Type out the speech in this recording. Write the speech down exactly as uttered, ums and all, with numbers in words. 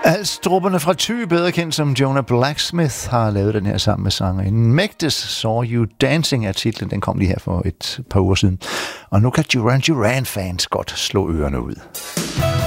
Alstrupperne fra Thy, bedre kendt som Jonah Blacksmith, har lavet den her sammen med sangerinden Mægtes. Saw You Dancing er titlen. Den kom lige her for et par uger siden. Og nu kan Duran Duran-fans godt slå ørerne ud.